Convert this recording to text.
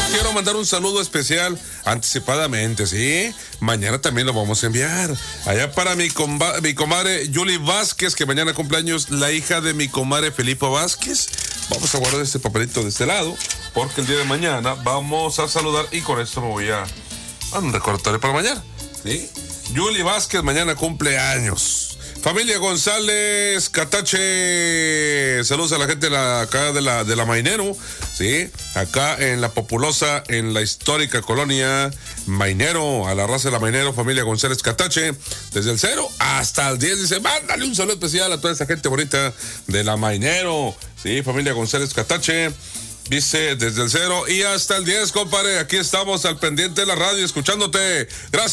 quiero mandar un saludo especial anticipadamente, ¿sí? Mañana también lo vamos a enviar. Allá para mi comadre Yuli Vázquez, que mañana cumpleaños, la hija de mi comadre Felipa Vázquez. Vamos a guardar este papelito de este lado, porque el día de mañana vamos a saludar y con esto me voy a un recordatorio para mañana, ¿sí? Yuli Vázquez mañana cumple años. Familia González Catache, saludos a la gente acá de la Mainero, ¿sí? Acá en la populosa, en la histórica colonia Mainero, a la raza de la Mainero, familia González Catache, desde el 0 hasta el 10, dice, mándale un saludo especial a toda esa gente bonita de la Mainero, ¿sí? Familia González Catache. Dice, desde el 0 y hasta el 10, compadre, aquí estamos al pendiente de la radio, escuchándote. Gracias.